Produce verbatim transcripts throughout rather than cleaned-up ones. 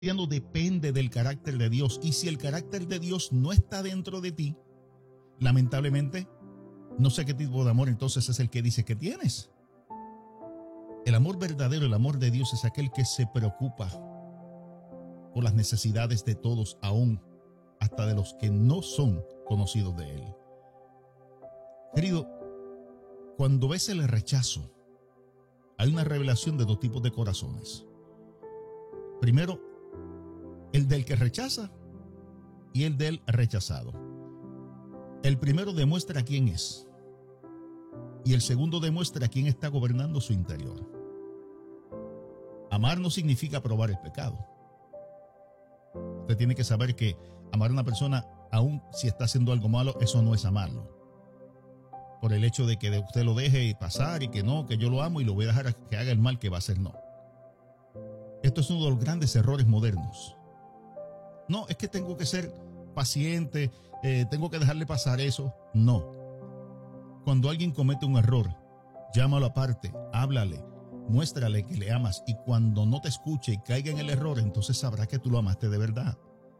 cristiano depende del carácter de Dios. Y si el carácter de Dios no está dentro de ti, lamentablemente, no sé qué tipo de amor entonces es el que dices que tienes. El amor verdadero, el amor de Dios es aquel que se preocupa por las necesidades de todos, aún hasta de los que no son conocidos de Él. Querido, cuando ves el rechazo, hay una revelación de dos tipos de corazones. Primero, el del que rechaza y el del rechazado. El primero demuestra quién es y el segundo demuestra quién está gobernando su interior. Amar no significa aprobar el pecado. Usted tiene que saber que amar a una persona, aun si está haciendo algo malo, eso no es amarlo. Por el hecho de que usted lo deje pasar y que no, que yo lo amo y lo voy a dejar que haga el mal que va a hacer, no. Esto es uno de los grandes errores modernos. No, es que tengo que ser paciente, eh, tengo que dejarle pasar eso. No. Cuando alguien comete un error, llámalo aparte, háblale, muéstrale que le amas, y cuando no te escuche y caiga en el error, entonces sabrá que tú lo amaste de verdad.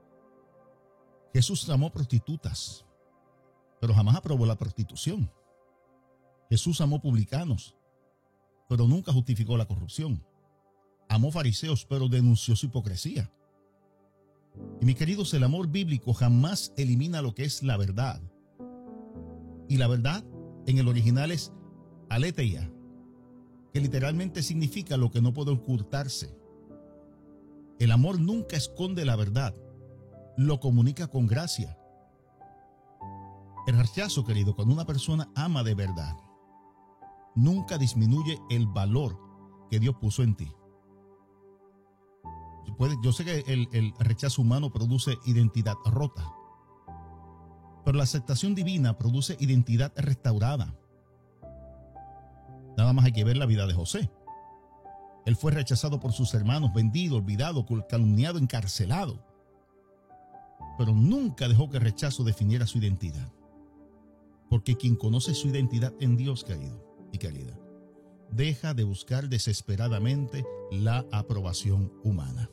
Jesús amó prostitutas, pero jamás aprobó la prostitución. Jesús amó publicanos, pero nunca justificó la corrupción. Amó fariseos, pero denunció su hipocresía. Y mis queridos, el amor bíblico jamás elimina lo que es la verdad. Y la verdad en el original es aletheia, que literalmente significa lo que no puede ocultarse. El amor nunca esconde la verdad, lo comunica con gracia. El rechazo, querido, cuando una persona ama de verdad, nunca disminuye el valor que Dios puso en ti. Yo sé que el, el rechazo humano produce identidad rota, pero la aceptación divina produce identidad restaurada. Nada más hay que ver la vida de José. Él fue rechazado por sus hermanos, vendido, olvidado, calumniado, encarcelado. Pero nunca dejó que el rechazo definiera su identidad. Porque quien conoce su identidad en Dios, querido y querida, deja de buscar desesperadamente la aprobación humana.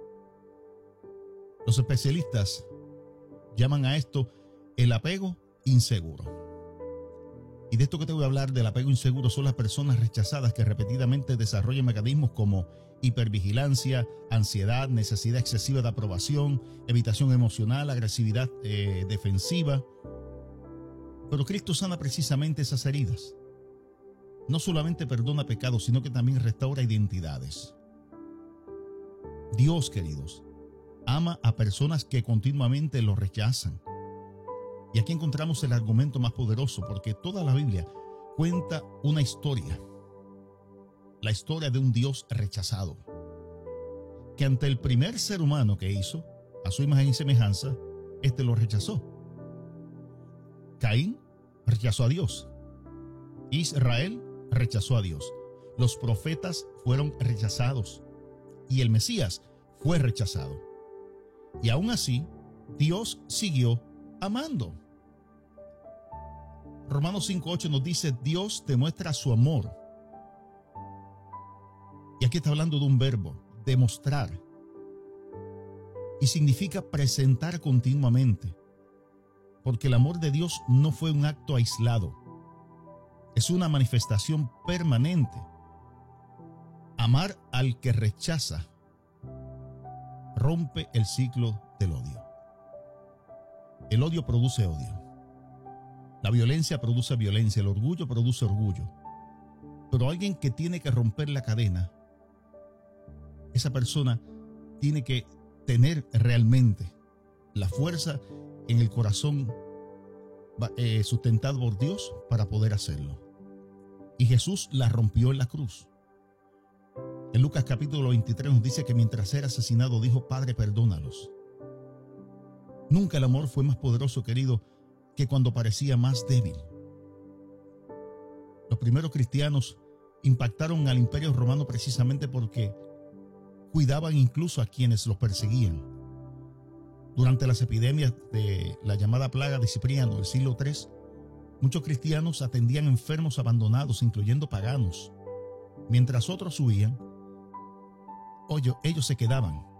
Los especialistas llaman a esto el apego inseguro. Y de esto que te voy a hablar, del apego inseguro, son las personas rechazadas que repetidamente desarrollan mecanismos como hipervigilancia, ansiedad, necesidad excesiva de aprobación, evitación emocional, agresividad eh, defensiva. Pero Cristo sana precisamente esas heridas. No solamente perdona pecados, sino que también restaura identidades. Dios, queridos, ama a personas que continuamente lo rechazan. Y aquí encontramos el argumento más poderoso, porque toda la Biblia cuenta una historia. La historia de un Dios rechazado, que ante el primer ser humano que hizo, a su imagen y semejanza, éste lo rechazó. Caín rechazó a Dios. Israel rechazó a Dios. Los profetas fueron rechazados. Y el Mesías fue rechazado. Y aún así, Dios siguió amando. Romanos cinco ocho nos dice: Dios demuestra su amor. Y aquí está hablando de un verbo, demostrar. Y significa presentar continuamente. Porque el amor de Dios no fue un acto aislado. Es una manifestación permanente. Amar al que rechaza rompe el ciclo del odio. El odio produce odio. La violencia produce violencia. El orgullo produce orgullo. Pero alguien que tiene que romper la cadena, esa persona tiene que tener realmente la fuerza en el corazón eh, sustentado por Dios para poder hacerlo. Y Jesús la rompió en la cruz. En Lucas capítulo veintitrés nos dice que mientras era asesinado dijo: Padre, perdónalos. Nunca el amor fue más poderoso, querido, que cuando parecía más débil. Los primeros cristianos impactaron al Imperio Romano precisamente porque cuidaban incluso a quienes los perseguían. Durante las epidemias de la llamada plaga de Cipriano del siglo tercero, muchos cristianos atendían enfermos abandonados, incluyendo paganos. Mientras otros huían, ellos se quedaban